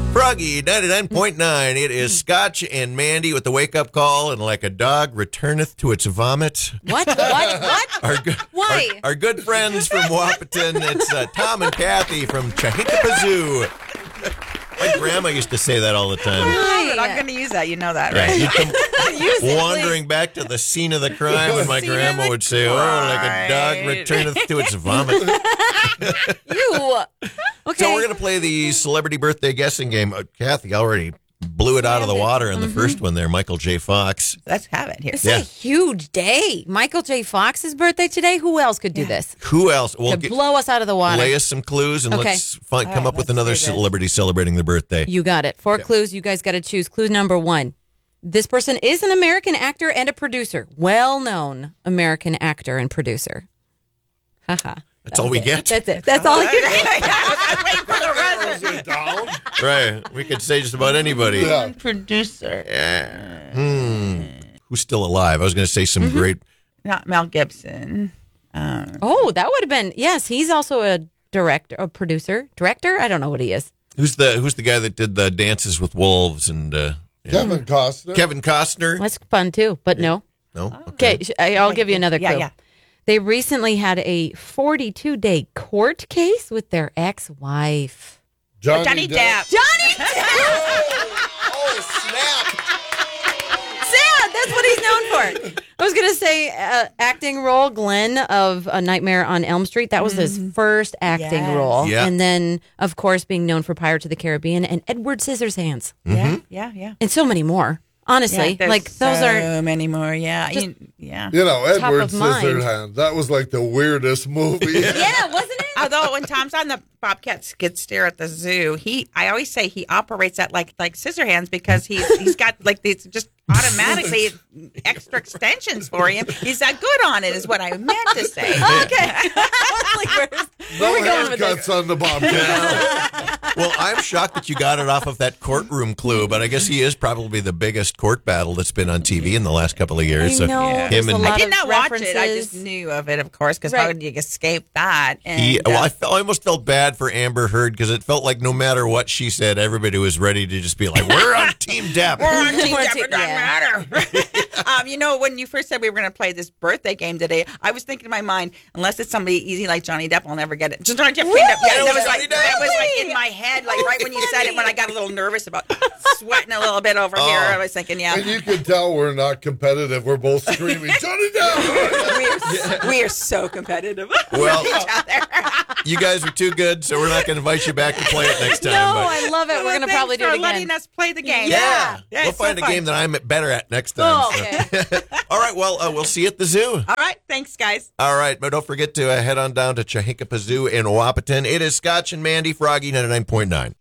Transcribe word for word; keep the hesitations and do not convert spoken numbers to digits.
Froggy ninety-nine point nine. It is Scotch and Mandy with the wake-up call, and like a dog returneth to its vomit. What? What? What? Our, good- Why? Our, our good friends from Wahpeton. It's uh, Tom and Kathy from Chahinkapazoo. My grandma used to say that all the time. Right. I'm going to use that. You know that, Right. right? You'd come Use it, wandering back to the scene of the crime, and my Scene of grandma the would say, "Oh, like a dog crime." returneth to its vomit." You. Okay. So we're going to play the celebrity birthday guessing game. Uh, Kathy already blew it out of the water in the first one there. Michael J. Fox. Let's have it here. This Yeah. is a huge day. Michael J. Fox's birthday today. Who else could do this? Who else? Well, To get- blow us out of the water. lay us some clues, and Okay. let's find, All come right, up with let's another do this. celebrity celebrating their birthday. You got it. Four clues. You guys got to choose. Clue number one. This person is an American actor and a producer. Well-known American actor and producer. Haha. That's all we get? That's it. That's all you get. Wait for the rest. Right. We could say just about anybody. Yeah. Producer. Yeah. Hmm. Who's still alive? I was going to say some Mm-hmm. great. Not Mel Gibson. Um, Oh, that would have been, yes, he's also a director, a producer. Director? I don't know what he is. Who's the Who's the guy that did the Dances with Wolves and uh, yeah. Kevin Costner. Kevin Costner? That's fun too, but no. No. Okay, sh- I- I'll give you another clue. Yeah, yeah. They recently had a forty-two day court case with their ex-wife. Johnny, Johnny Depp. Johnny Depp! Oh snap! Sad. That's what he's known for. I was going to say uh, acting role, Glenn of A Nightmare on Elm Street. That was his first acting Yes. role. Yeah. And then, of course, being known for Pirates of the Caribbean and Edward Scissorhands. Yeah, yeah, yeah. And so many more. Honestly, Yeah, there's like those so are many more. Yeah, Just- You- yeah. You know, Top Edward of mind. Scissorhands. That was like the weirdest movie. yeah, wasn't it? Although when Tom's on the Bobcat skid steer at the zoo, he I always say he operates at like like scissor hands because he's he's got like these just automatically extra extensions for him. He's that good on it, is what I meant to say. Okay. like, where's, No we going with haircuts on the Bobcat. Well, I'm shocked that you got it off of that courtroom clue, but I guess he is probably the biggest court battle that's been on T V in the last couple of years. I So know. Yeah. There's him a and lot I did of not watch it. I references. just knew of it, of course, because Right. how would you escape that? And, he, well, uh, I, felt, I almost felt bad for Amber Heard because it felt like no matter what she said, everybody was ready to just be like, "We're on Team Depp." We're on Team We're Depp, team- it doesn't yeah. matter. um, you know, when you first said we were going to play this birthday game today, I was thinking in my mind, unless it's somebody easy like Johnny Depp, I'll never get it. Just Johnny Depp, Really? yeah, that was Johnny like Depp. that was like in my head, like right when you said it, when I got a little nervous about sweating a little bit over here. I was thinking, yeah, And you can tell we're not competitive. We're both screaming, Johnny Depp! we are, we are so competitive. Well, with each other. you guys are too good, so we're not going to invite you back to play it next time. No, but- I love it. We're Well, going to thanks probably do for it letting again. us play the game. yeah, Yeah, we'll it's so find a fun. game that I'm better at next time. Oh, so. okay. All right, well, uh, we'll see you at the zoo. All right, thanks, guys. All right, but don't forget to uh, head on down to Chahinkapazoo in Wahpeton. It is Scotch and Mandy, Froggy ninety-nine point nine.